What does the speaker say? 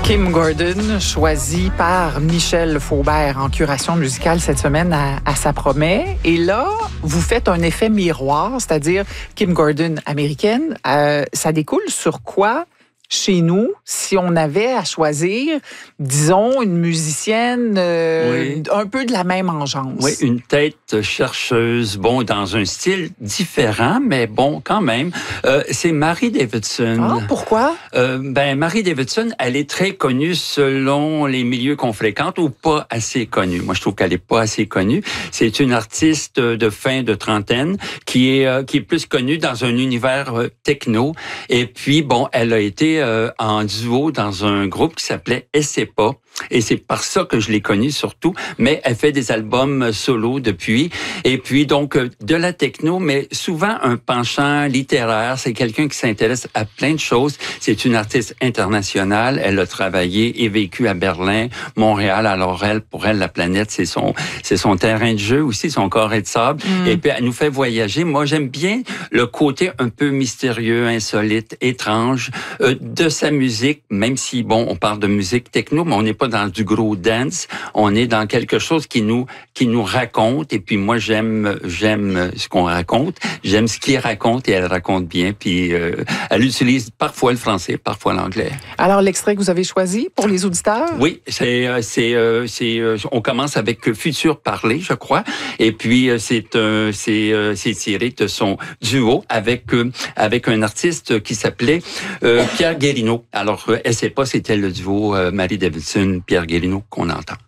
Kim Gordon, choisi par Michel Faubert en curation musicale cette semaine à Ça promet. Et là, vous faites un effet miroir, c'est-à-dire Kim Gordon américaine. Ça découle sur quoi? Chez nous, si on avait à choisir, disons, une musicienne un peu de la même engeance. Oui, une tête chercheuse, bon, dans un style différent, mais bon, quand même. C'est Mary Davidson. Ah, pourquoi? Mary Davidson, elle est très connue selon les milieux qu'on fréquente ou pas assez connue. Moi, je trouve qu'elle est pas assez connue. C'est une artiste de fin de trentaine qui est plus connue dans un univers techno. Et puis, bon, elle a été en duo dans un groupe qui s'appelait SCPA. Et c'est par ça que je l'ai connue surtout. Mais elle fait des albums solo depuis. Et puis, donc, de la techno, mais souvent un penchant littéraire. C'est quelqu'un qui s'intéresse à plein de choses. C'est une artiste internationale. Elle a travaillé et vécu à Berlin, Montréal. Alors, pour elle, la planète, c'est son terrain de jeu aussi, son carré de sable. Et puis, elle nous fait voyager. Moi, j'aime bien le côté un peu mystérieux, insolite, étrange de sa musique, même si, bon, on parle de musique techno, mais on n'est pas dans du gros dance, on est dans quelque chose qui nous raconte, et puis moi, j'aime ce qu'on raconte, j'aime ce qu'il raconte, et elle raconte bien, puis elle utilise parfois le français, parfois l'anglais. Alors, l'extrait que vous avez choisi pour les auditeurs? Oui, on commence avec Futur Parler, je crois, et puis c'est tiré de son duo avec un artiste qui s'appelait Pierre Guélineau. Alors, elle sait pas, c'était le duo Mary Davidson, Pierre Guélineau qu'on entend.